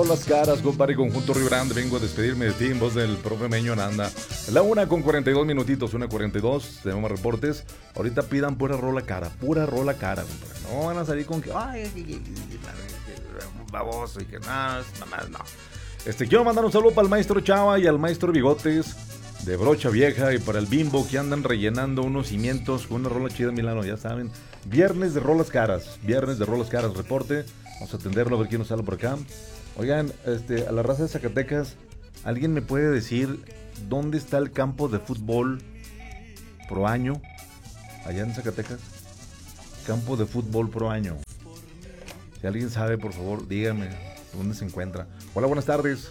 Rolas Caras, compadre, conjunto Rio Grande. Vengo a despedirme de ti en voz del profe Meño Nanda. La 1:42 minutitos, 1:42. Tenemos reportes. Ahorita pidan pura rola cara, compadre. No van a salir con que, ay, baboso y que nada, no. Quiero mandar un saludo para el maestro Chava y al maestro Bigotes de Brocha Vieja y para el Bimbo que andan rellenando unos cimientos con una rola chida, Milano, ya saben. Viernes de Rolas Caras, reporte. Vamos a atenderlo, a ver quién nos habla por acá. Oigan, a la raza de Zacatecas, ¿alguien me puede decir dónde está el campo de fútbol pro año? Allá en Zacatecas. Campo de fútbol pro año. Si alguien sabe, por favor, dígame dónde se encuentra. Hola, buenas tardes.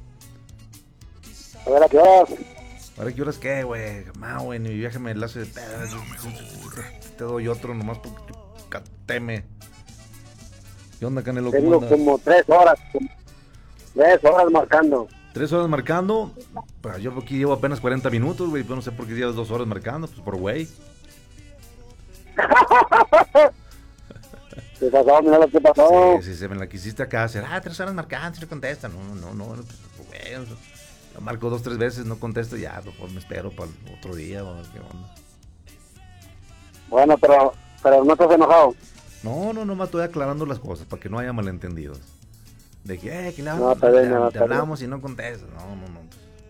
A ver, ¿a qué horas? ¿Ahora qué horas qué, güey? Güey, mi viaje me la hace... Te doy otro nomás porque teme. ¿Qué onda, Canelo? Tengo como 3 horas. 3 horas marcando. 3 horas marcando. Pues yo aquí llevo apenas 40 minutos, güey. Pues no sé por qué llevas 2 horas marcando. Pues por güey. ¿Qué pasó? Mira lo que pasó. Sí, se me la quisiste acá hacer. 3 horas marcando, si no contesta. No. Pues, güey, lo marco 2, 3 veces, no contesto. Ya, mejor me espero para el otro día. O qué onda. Bueno, pero no estás enojado. No, nomás estoy aclarando las cosas para que no haya malentendidos. De que te hablamos y no contestas. No.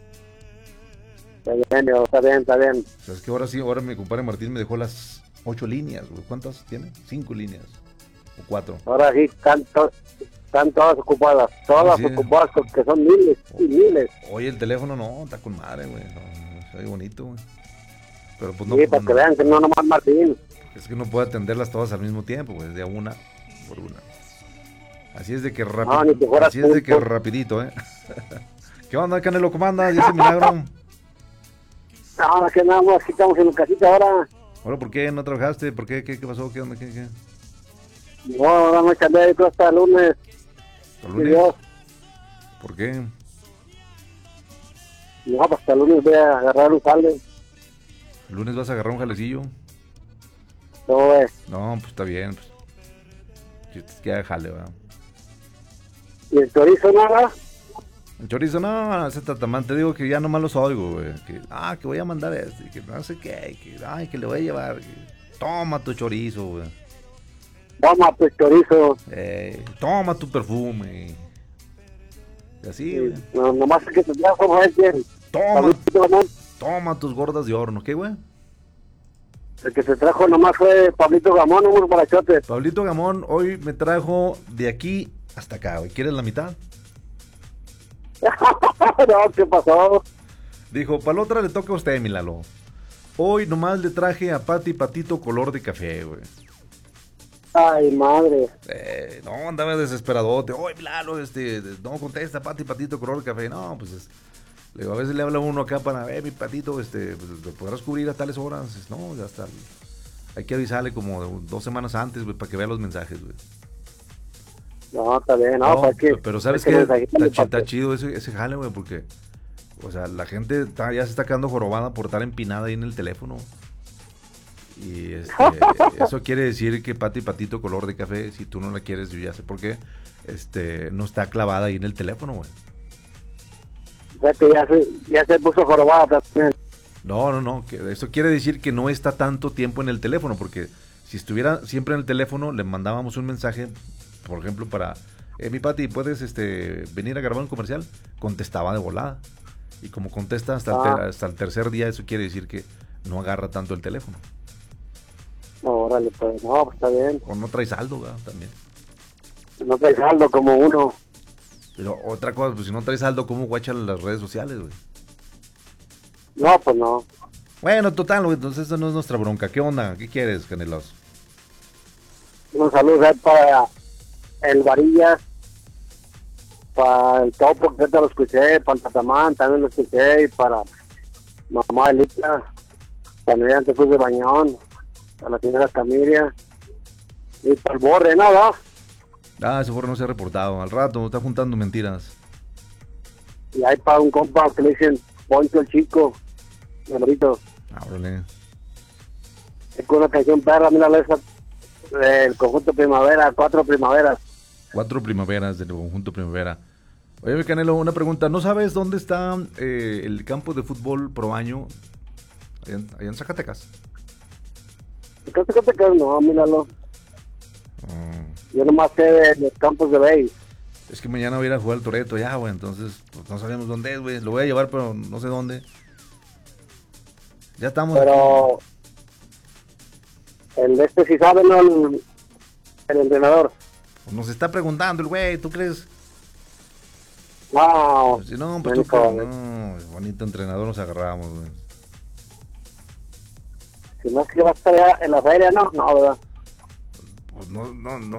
Está bien. O sea, es que ahora mi compadre Martín me dejó las 8 líneas, güey. ¿Cuántas tiene? 5 líneas. O 4. Ahora sí, están todas ocupadas. Todas ocupadas porque son miles y miles. Oye, el teléfono no, está con madre, güey. No, se ve bonito, güey. Pero pues no. Sí, para que vean que no nomás Martín. Es que no puedo atenderlas todas al mismo tiempo, güey. De una por una. Así es de que rápido. Así es de que rapidito, ¿eh? ¿Qué onda, Canelo? ¿Cómo andas? ¿Y ese milagro? No, que nada más, aquí estamos en la casita ahora. Ahora, ¿por qué no trabajaste? ¿Por qué? ¿Qué pasó? ¿Qué onda? ¿Qué? No, ahora me cambié de hasta el lunes. ¿Hasta el lunes? ¿Por qué? No, pues hasta el lunes voy a agarrar un jale. ¿El lunes vas a agarrar un jalecillo? No, pues está bien. Pues. Si te queda jale, ¿verdad? ¿Y el chorizo nada? El chorizo, no, ese tatamán, te digo que ya nomás los oigo, güey. Que voy a mandar que no sé qué, que le voy a llevar. Toma tu chorizo, güey. Toma tu chorizo. Toma tu perfume. Y así, güey. No, nomás que te trajo, Toma tus gordas de horno, ¿qué, güey? El que se trajo nomás fue Pablito Gamón, unos barachotes. Pablito Gamón hoy me trajo de aquí hasta acá, güey. ¿Quieres la mitad? No, ¿qué pasó? Dijo, para la otra le toca a usted, mi Lalo. Hoy nomás le traje a Pati Patito color de café, güey. Ay, madre. No, andaba desesperadote. Oye, Lalo, no contesta, Pati Patito color de café. No, pues a veces le habla uno acá para, mi Patito, pues, lo podrás cubrir a tales horas. No, ya está. Hay que avisarle como 2 semanas antes, güey, para que vea los mensajes, güey. No, está bien, no, ¿para qué? Pero ¿sabes qué? Está chido ese jale, güey, porque, o sea, la gente ya se está quedando jorobada por estar empinada ahí en el teléfono. Y eso quiere decir que Pati Patito color de café, si tú no la quieres, yo ya sé por qué, no está clavada ahí en el teléfono, güey. O sea que ya se puso jorobada también. No, que eso quiere decir que no está tanto tiempo en el teléfono, porque si estuviera siempre en el teléfono, le mandábamos un mensaje, por ejemplo, para, mi Pati, ¿puedes venir a grabar un comercial? Contestaba de volada. Y como contesta hasta el tercer día, eso quiere decir que no agarra tanto el teléfono. No, órale, pues, no, pues está bien. O no trae saldo, ¿verdad? También. No trae saldo como uno. Pero otra cosa, pues si no traes saldo, ¿cómo guachan las redes sociales, güey? No, pues no. Bueno, total, güey, entonces esa no es nuestra bronca. ¿Qué onda? ¿Qué quieres, Canelos? Un saludo para el Varillas, para el Topo, que te lo escuché, para el Tatamán, también lo escuché, y para mamá Elita, para Mediante Cruz de Bañón, para la señora Camiria, y para el Borre, nada. Ese Borre no se ha reportado. Al rato está juntando mentiras. Y hay para un compa que le dicen Poncho el Chico, el bonito. Órale. Es con una canción perra, mira esa del conjunto Primavera, 4 primaveras. 4 primaveras del conjunto Primavera. Oye, mi Canelo, una pregunta. ¿No sabes dónde está el campo de fútbol Proaño? Allá en Zacatecas. ¿Qué te quedas? No, míralo. Yo nomás sé de los campos de béis. Es que mañana voy a ir a jugar al Toreto ya, güey. Entonces, pues, no sabemos dónde es, güey. Lo voy a llevar, pero no sé dónde. Ya estamos. Pero el de este sí sabe, ¿no? El entrenador. Nos está preguntando el güey, ¿tú crees? No, Pues, si no, pues tú crees. No, bonito entrenador nos agarramos, güey. si no es que va a estar allá en la feria, no, ¿verdad? Pues no